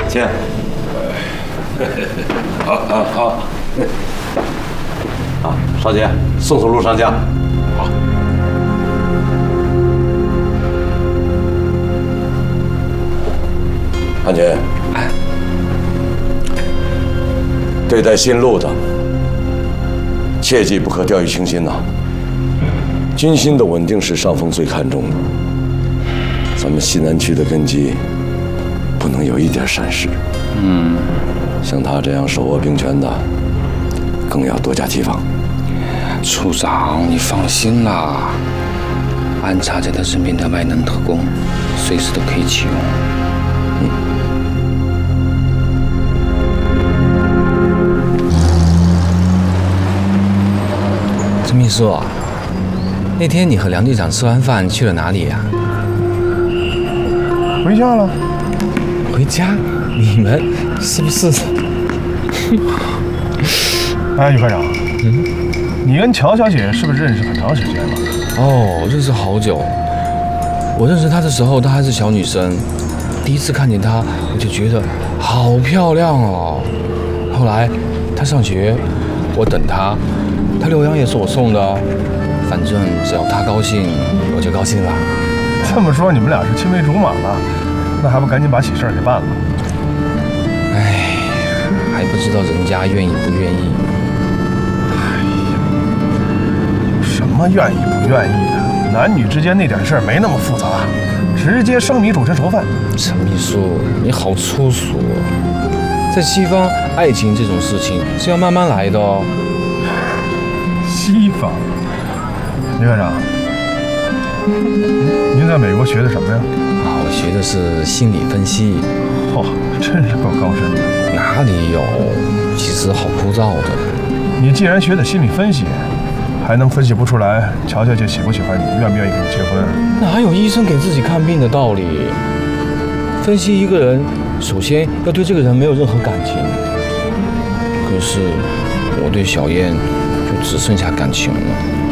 请。好。啊，少杰，送路上将。好。汉杰，对待新路的，切记不可掉以轻心呐。军心的稳定是上峰最看重的。咱们西南区的根基不能有一点闪失。像他这样手握兵权的，更要多加提防。 处长，你放心啦，安插在他身边的外能特工，随时都可以启用。陈秘书，那天你和梁队长吃完饭去了哪里呀？ 回家了。 回家？你们是不是？ 哎，于科长，你跟乔小姐是不是认识很长时间了？ 哦，认识好久。我认识她的时候，她还是小女生。第一次看见她，我就觉得好漂亮哦。后来她上学，我等她，她留洋也是我送的哦。反正只要她高兴，我就高兴了。 这么说你们俩是青梅竹马了，那还不赶紧把喜事给办了？ 哎，还不知道人家愿意不愿意。 哎呀，有什么愿意不愿意的？男女之间那点事儿没那么复杂，直接生米煮成熟饭。 陈秘书，你好粗俗哦！在西方，爱情这种事情是要慢慢来的哦。 西方，于科长，您在美国学的什么呀？ 我学的是心理分析。 真是够高深的。 哪里有？其实好枯燥的。 你既然学的心理分析，还能分析不出来乔小姐喜不喜欢你，愿不愿意跟你结婚？ 哪有医生给自己看病的道理？分析一个人，首先要对这个人没有任何感情。可是我对小燕就只剩下感情了。